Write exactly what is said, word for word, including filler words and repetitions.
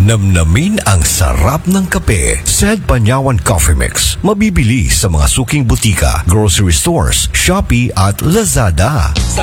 Namnamin ang sarap ng kape. Sed Panyawan Coffee Mix. Mabibili sa mga suking butika, grocery stores, Shopee at Lazada. Sa